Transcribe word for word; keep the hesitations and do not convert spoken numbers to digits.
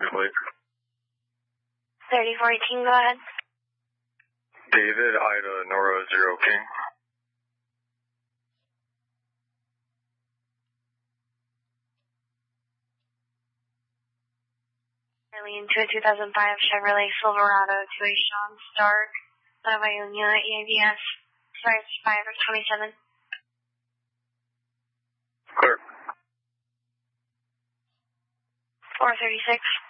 your plate? thirty-four eighteen, go ahead. David, Ida, Nora, Zero King. Arlene to a two thousand five Chevrolet Silverado to a Sean Stark, Nova Union, E A B S, starts five of twenty-seven. Clear. four thirty-six.